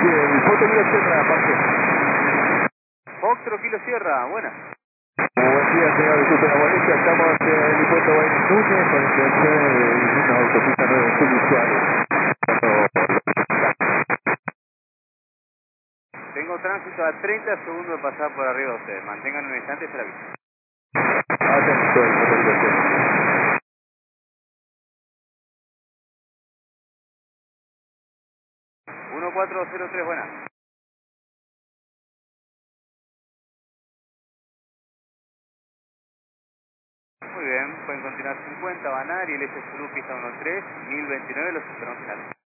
Bien, Foto Kilo Sierra, Parque. Foxtrot Kilo Sierra, buena. Buen día, señor. Disculpe la molestia. Estamos en el aeropuerto Buenos Núñez con intención de dirigirnos a autopista 9 de Julio Suárez. Tengo tránsito a 30 segundos de pasar por arriba de ustedes. Mantengan un instante y se la aviso. Atento, el Foto Kilo Sierra. 1403, buena. Muy bien, pueden continuar 50, Banar y el S Suru pista 13, 1029, los esperamos finales.